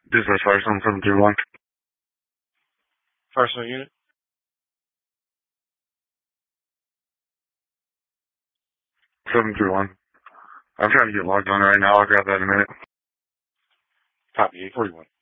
Dispatch Firestone 731. Firestone unit. 731. I'm trying to get logged on right now. I'll grab that in a minute. Copy 841.